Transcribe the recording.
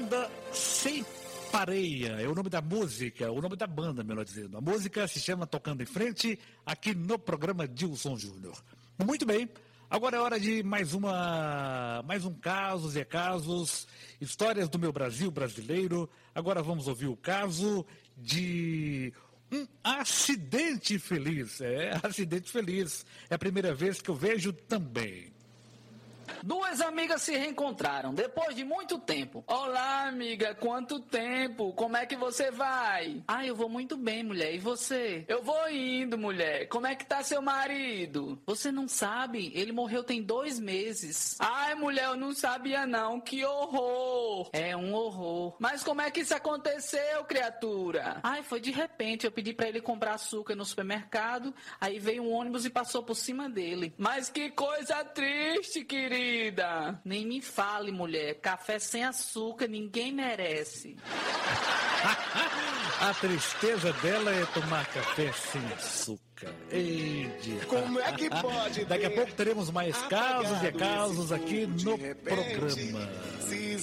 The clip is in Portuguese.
Banda Sem Pareia é o nome da música, o nome da banda, melhor dizendo. A música se chama Tocando em Frente, aqui no programa Dilson Júnior. Muito bem, agora é hora de mais um Casos e Casos, histórias do meu Brasil brasileiro. Agora vamos ouvir o caso de um acidente feliz. Acidente feliz. É a primeira vez que eu vejo também. Duas amigas se reencontraram depois de muito tempo. Olá, amiga, quanto tempo? Como é que você vai? Ah, eu vou muito bem, mulher. E você? Eu vou indo, mulher. Como é que tá seu marido? Você não sabe? Ele morreu tem 2 meses. Ai, mulher, eu não sabia não. Que horror. É um horror. Mas como é que isso aconteceu, criatura? Ai, foi de repente. Eu pedi pra ele comprar açúcar no supermercado. Aí veio um ônibus e passou por cima dele. Mas que coisa triste, querida. Nem me fale, mulher. Café sem açúcar ninguém merece. A tristeza dela é tomar café sem açúcar. Como é que pode? Daqui a pouco teremos mais casos e casos aqui no programa.